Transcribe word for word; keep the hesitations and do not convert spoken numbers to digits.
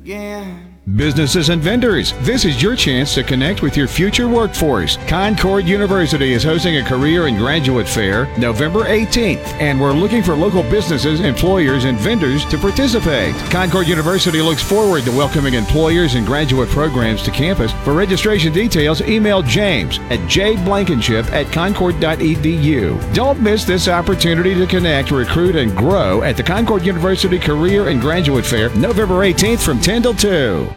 again. Businesses and vendors, this is your chance to connect with your future workforce. Concord University is hosting a career and graduate fair November eighteenth, and we're looking for local businesses, employers, and vendors to participate. Concord University looks forward to welcoming employers and graduate programs to campus. For registration details, email James at jblankenship at concord dot e d u. Don't miss this opportunity to connect, recruit, and grow at the Concord University Career and Graduate Fair November eighteenth from ten till two.